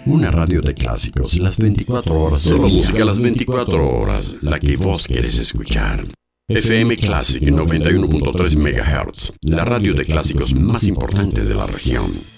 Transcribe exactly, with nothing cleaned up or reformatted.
Una radio de clásicos, las veinticuatro horas del Solo día. música las veinticuatro horas, la que vos querés escuchar. F M Classic noventa y uno punto tres megahertz, la radio de clásicos más importante de la región.